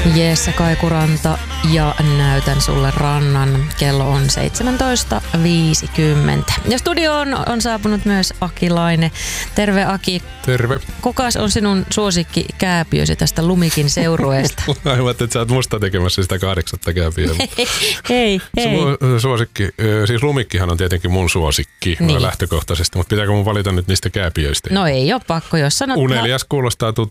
Jesse Kaikuranta ja näytän sulle rannan. Kello on 17.50. Ja studioon on saapunut myös Aki Laine. Terve Aki. Terve. Kukas on sinun suosikki kääpiösi tästä Lumikin seurueesta? Aivan, että sä oot musta tekemässä sitä 8. kääpiöä. Hei. Suosikki, siis Lumikkihan on tietenkin mun suosikki lähtökohtaisesti, mutta pitääkö mun valita nyt niistä kääpiöistä? No ei ole pakko, jos sanot. Unelias kuulostaa